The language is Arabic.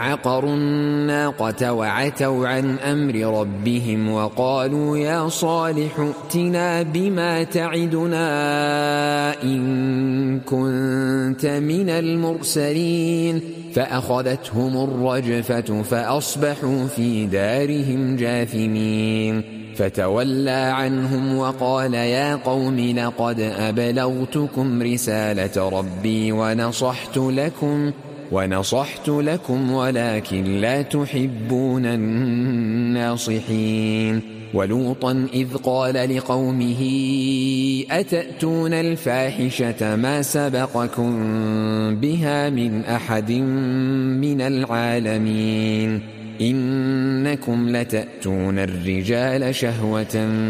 عقروا الناقة وعتوا عن أمر ربهم وقالوا يا صالح ائتنا بما تعدنا إن كنت من المرسلين فأخذتهم الرجفة فأصبحوا في دارهم جاثمين فتولى عنهم وقال يا قوم لقد أبلغتكم رسالة ربي ونصحت لكم ولكن لا تحبون الناصحين ولوطا إذ قال لقومه أتأتون الفاحشة ما سبقكم بها من أحد من العالمين إنكم لتأتون الرجال شهوة